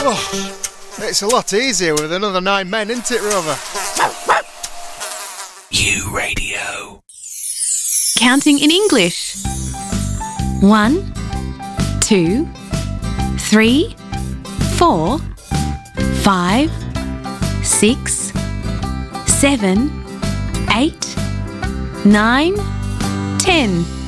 Oh, it's a lot easier with another 9 men, isn't it, Rover? U Radio. Counting in English. 1, 2, 3, 4, 5, 6, 7, 8, 9, 10.